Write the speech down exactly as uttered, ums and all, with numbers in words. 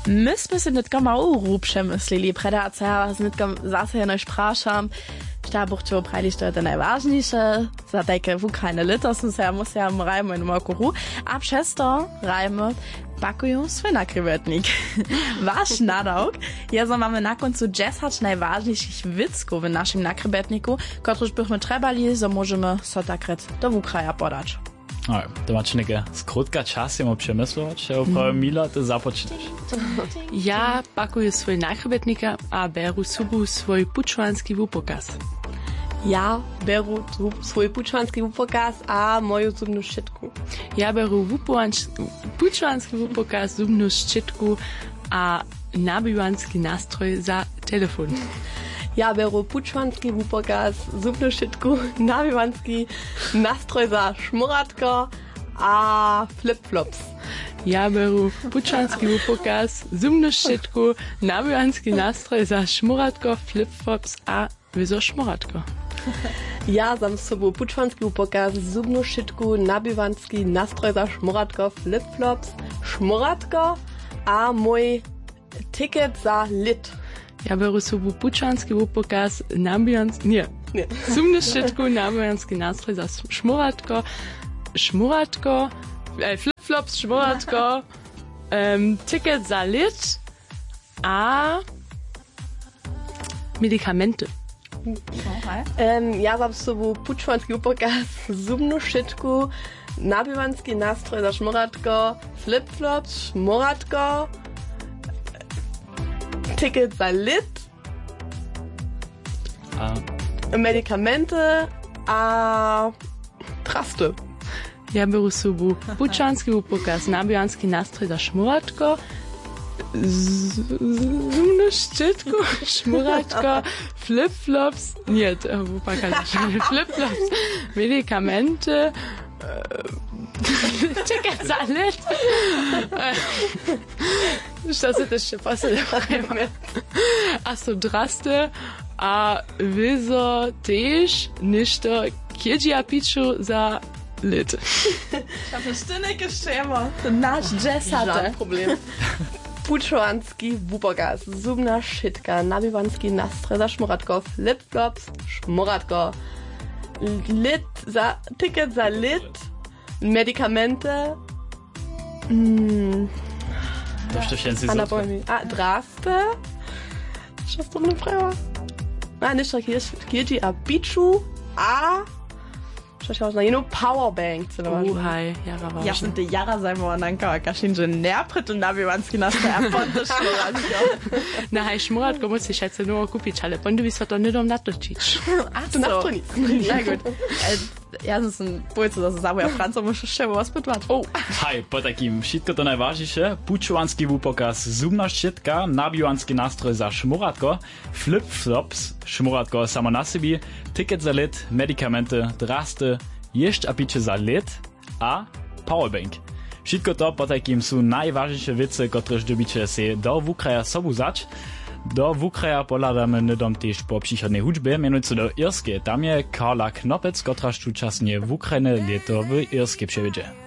myśmy się nitka mało przemyslili, predace, z nitka zase jedno spraszam, Štábuch čo prajli, što je to najważniejsze, za takie w Ukrajnie lito som se ja musiałam rajmo in mokuru, a przez to rajmy pakują swój nakryvetnik. Wasz nadawk je, że mamy na końcu dziesięć najważniejszych widzków w naszym nakryvetniku, których byśmy trebali, że możemy so takret do Ukraja podać. No, to macie neke skrótka czas, jemu przemyslować, a uprawie Mila, to započneš. Ja pakuję swój nakryvetnika, a beru subu swój pučvanski wupokaz. Ja beru swój pučvanski wupokaz a moju zubnu ščetku. Ja beru pučvanski wupokaz, zubnu ščetku a nabivanski nastroj za telefon. Ja beru pučvanski wupokaz, zubnu ščetku, nabivanski nastroj za šmuratko a flip-flops. Ja beru pučvanski wupokaz, zubnu ščetku, nabivanski nastroj za šmuratko, flip-flops a wyzo šmuratko. Ja sam z sobą pučvanski wupokaz, zubnu ščetku, nabivanski nastroj za šmuratko, flip-flops, šmuratko a mój ticket za lit. Ja beru sobu pučvanski wupokaz, nabijanski, nie, nie. Zubnu ščetku, nabijanski nastroj za šmuratko, šmuratko, äh, flip-flops, šmuratko, ähm, ticket za lit a medikamente. Okay. Um, ja sam z sobą pučvanski wupokaz, zubnu ščetku, nabivanski nastroj za šmuratko, flip-flops, šmuratko, ticket za lit, A medikamente a traste. Ja beru sobu pučvanski wupokaz, nabijanski nastroj za šmuratko, zubnu ščetku, šmuratko, flip-flops, nie, wupokaz, flip-flops, medikamente, ticket za lit. Što se też się posyłamy? A so draste, a wyzo też ništo kiedzie piczu za lit. Ja verstehe jeszcze immer. To nasz jazz hatte. Żaden problem. Pučvanski wupokaz, zubna ščitka, nabivanski nastroj za šmuratko, flip-flops, šmuratko, lit za, ticket za lit, medikamente, mm, to što się nie anaboliky, a draste, što to mne prava? A ništo kieži a piču, a što je važno, jednu powerbank, co važno. Uhaj, jara važno. Ja sam te jara zajmo onanka, kašin, že nerpret und nabivanski nastroj, a ponto šmuratko. Na haj šmuratko musiš aj cenovo kupić, ale pondu bi se to nedom natočić. A To nastroj nic. Ja gut. Ja sam bojcu, da se zaboja Franco muszę še was podvat. Oh. Haj, po takim všetko to najważniejsze, pučvanski wupokaz, zubna ščetka, nabijanski nastroj za šmuratko, flip-flops, šmuratko samo na sebi, ticket za lit, medikamente, draste, ješť a piče za lit a powerbank. Všetko to po takim sú najważniejsze wice, ktoré dobiče si do Ukraja sobu zać. Do Ukraja poladamy nedom też po przychodnej hudźbie, mianujcy do Irskiej. Tam je Karla Knopec, która czasnie w Ukrainie leto w Irskiej przewiedzie.